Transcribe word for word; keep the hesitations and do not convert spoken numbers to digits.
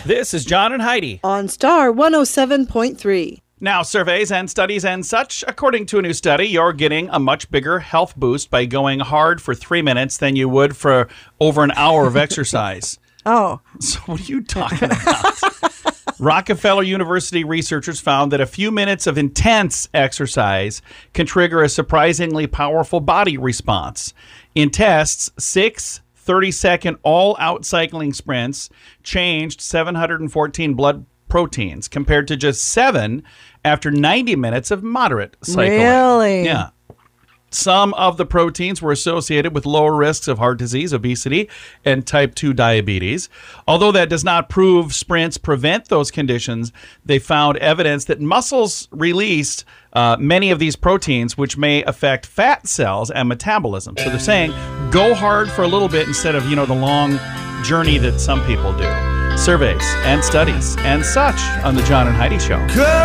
This is John and Heidi on Star one oh seven point three. Now, surveys and studies and such, according to a new study, you're getting a much bigger health boost by going hard for three minutes than you would for over an hour of exercise. Oh. So what are you talking about? Rockefeller University researchers found that a few minutes of intense exercise can trigger a surprisingly powerful body response. In tests, six thirty-second all-out cycling sprints changed seven hundred fourteen blood proteins compared to just seven after ninety minutes of moderate cycling. Really? Yeah. Some of the proteins were associated with lower risks of heart disease, obesity, and type two diabetes. Although that does not prove sprints prevent those conditions, they found evidence that muscles released uh, many of these proteins, which may affect fat cells and metabolism. So they're saying go hard for a little bit instead of, you know, the long journey that some people do. Surveys and studies and such on the John and Heidi Show.